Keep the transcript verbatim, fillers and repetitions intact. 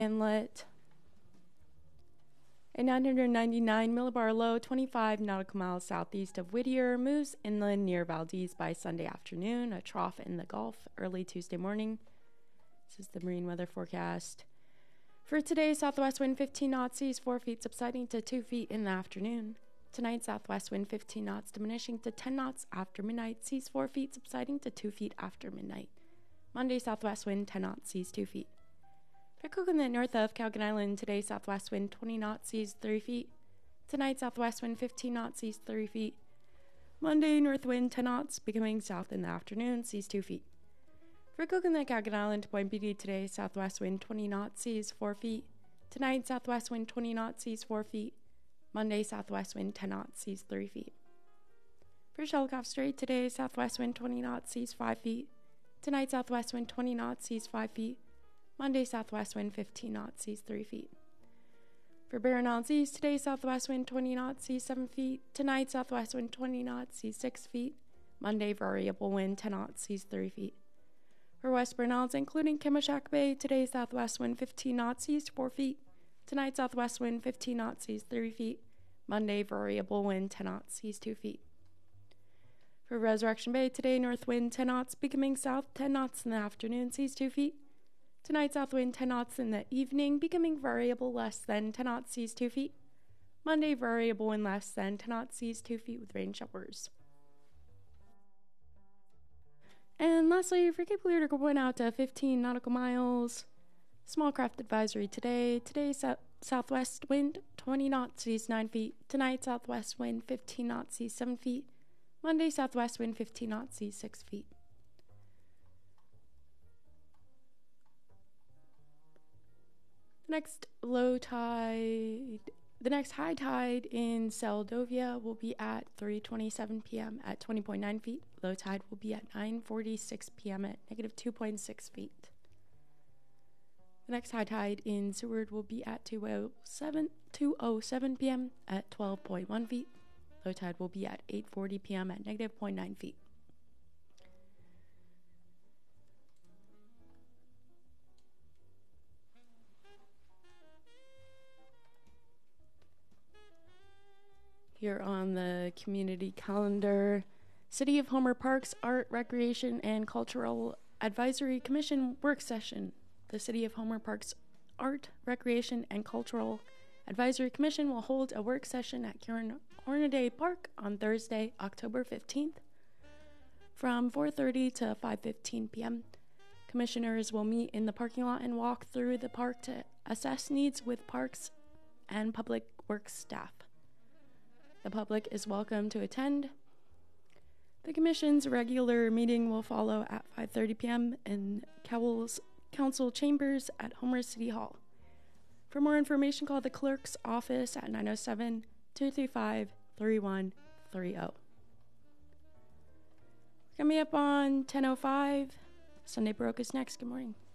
Inlet. A nine hundred ninety-nine millibar low, twenty-five nautical miles southeast of Whittier, moves inland near Valdez by Sunday afternoon. A trough in the Gulf early Tuesday morning. This is the marine weather forecast. For today, southwest wind fifteen knots, seas four feet, subsiding to two feet in the afternoon. Tonight, southwest wind fifteen knots, diminishing to ten knots after midnight, seas four feet, subsiding to two feet after midnight. Monday, southwest wind ten knots, seas two feet. For Coconut north of Calgon Island, today, southwest wind twenty knots, seas three feet. Tonight, southwest wind fifteen knots, seas three feet. Monday, north wind ten knots, becoming south in the afternoon, seas two feet. For Coconut, Calgon Island to Point Beauty, today, southwest wind twenty knots, seas four feet. Tonight, southwest wind twenty knots, seas four feet. Monday, southwest wind ten knots, seas three feet. For Shelikof Strait, today, southwest wind twenty knots, seas five feet. Tonight, southwest wind twenty knots, seas five feet. Monday, southwest wind fifteen knots, seas three feet. For Barren Island Seas, today, southwest wind twenty knots, seas seven feet. Tonight, southwest wind twenty knots, seas six feet. Monday, variable wind ten knots, seas three feet. For Western Islands, including Kimishak Bay, today, southwest wind fifteen knots, seas four feet. Tonight, southwest wind fifteen knots, seas three feet. Monday, variable wind ten knots, seas two feet. For Resurrection Bay, today, north wind ten knots, becoming south ten knots in the afternoon, seas two feet. Tonight, south wind ten knots in the evening, becoming variable less than ten knots, seas two feet. Monday, variable wind less than ten knots, seas two feet with rain showers. And lastly, for Cape Clear to point out to fifteen nautical miles. Small craft advisory today. Today, so- southwest wind twenty knots, seas nine feet. Tonight, southwest wind fifteen knots, seas seven feet. Monday, southwest wind fifteen knots, seas six feet. The next low tide, the next high tide in Seldovia will be at three twenty-seven p.m. at twenty point nine feet. Low tide will be at nine forty-six p.m. at negative two point six feet. The next high tide in Seward will be at two oh seven p.m. at twelve point one feet. Low tide will be at eight forty p.m. at negative zero point nine feet. Here on the community calendar, City of Homer Parks Art, Recreation, and Cultural Advisory Commission work session. The City of Homer Parks Art, Recreation, and Cultural Advisory Commission will hold a work session at Karen Hornaday Park on Thursday, October fifteenth from four thirty to five fifteen p.m. Commissioners will meet in the parking lot and walk through the park to assess needs with parks and public works staff. The public is welcome to attend. The Commission's regular meeting will follow at five thirty p.m. in Cowell's Council Chambers at Homer City Hall. For more information, call the clerk's office at nine oh seven, two three five, three one three oh. Coming up on ten oh five, Sunday Baroque is next. Good morning.